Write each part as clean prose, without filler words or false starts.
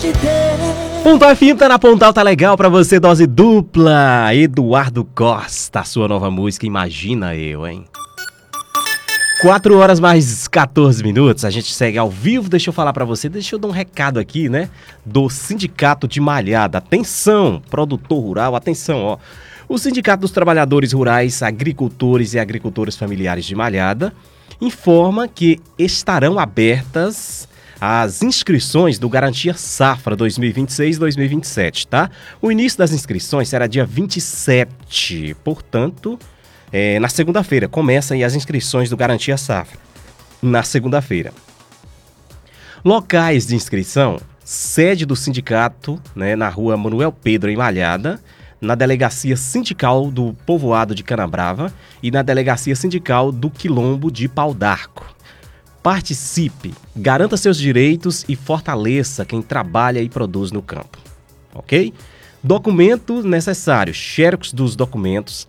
Pontal FM tá na Pontal, tá legal pra você, dose dupla. Eduardo Costa, a sua nova música, Imagina Eu, hein? 4 horas mais 14 minutos, a gente segue ao vivo. Deixa eu falar pra você, deixa eu dar um recado aqui, né? Do Sindicato de Malhada. Atenção, produtor rural, atenção, ó. O Sindicato dos Trabalhadores Rurais, Agricultores e Agricultoras Familiares de Malhada informa que estarão abertas as inscrições do Garantia Safra 2026-2027, tá? O início das inscrições será dia 27, portanto, na segunda-feira. Começam aí as inscrições do Garantia Safra, na segunda-feira. Locais de inscrição: sede do sindicato, né, na rua Manuel Pedro, em Malhada, na Delegacia Sindical do Povoado de Canabrava e na Delegacia Sindical do Quilombo de Pau d'Arco. Participe, garanta seus direitos e fortaleça quem trabalha e produz no campo, ok? Documentos necessários: xerox dos documentos,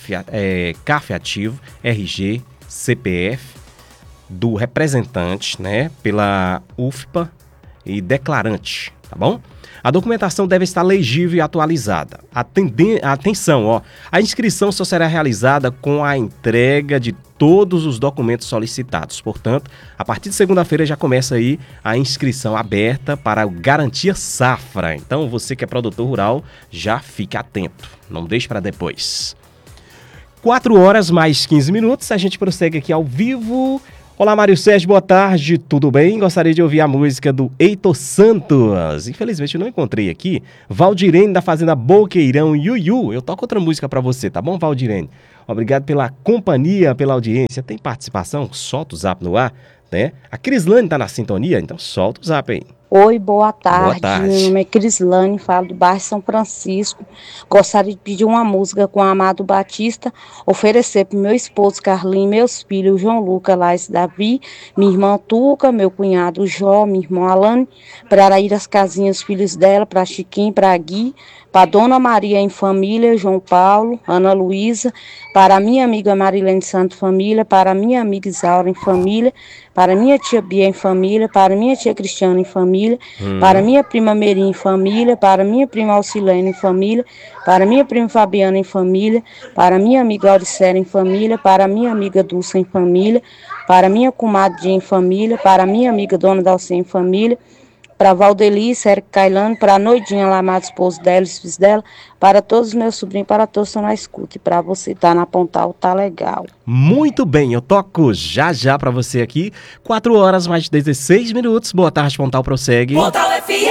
CAF ativo, RG, CPF do representante, né, pela UFPA e declarante, tá bom? A documentação deve estar legível e atualizada. Atenção, ó, a inscrição só será realizada com a entrega de todos os documentos solicitados. Portanto, a partir de segunda-feira já começa aí a inscrição aberta para o Garantia Safra. Então, você que é produtor rural, já fique atento. Não deixe para depois. 4 horas mais 15 minutos, a gente prossegue aqui ao vivo. Olá, Mário Sérgio, boa tarde, tudo bem? Gostaria de ouvir a música do Heitor Santos. Infelizmente eu não encontrei aqui. Valdirene da Fazenda Boqueirão, Yuyu. Eu toco outra música pra você, tá bom, Valdirene? Obrigado pela companhia, pela audiência. Tem participação? Solta o zap no ar, né? A Crislane tá na sintonia, então solta o zap aí. Oi, boa tarde. Boa tarde. Meu nome é Crislane, falo do bairro São Francisco. Gostaria de pedir uma música com o Amado Batista, oferecer para meu esposo Carlinhos, meus filhos João Lucas, Laís, Davi, minha irmã Tuca, meu cunhado Jó, minha irmã Alane, para ir às casinhas, os filhos dela, para Chiquinho, para Gui, para Dona Maria em família, João Paulo, Ana Luísa, para minha amiga Marilene Santo Família, para minha amiga Isaura em família, para minha tia Bia em família, para minha tia Cristiana em família, para minha prima Meri em família, para minha prima Alcilene em família, para minha prima Fabiana em família, para minha amiga Auricélia em família, para minha amiga Dulce em família, para minha comadre em família, para minha amiga Dona Dalcia em família, para Valdelice, Érica Cailano, para a Noidinha lá, amado esposo dela, os filhos dela, para todos os meus sobrinhos, para todos que estão na escuta. E para você tá na Pontal, tá legal. Muito bem, eu toco já para você aqui. 4 horas mais 16 minutos. Boa tarde, Pontal prossegue. Pontal FM.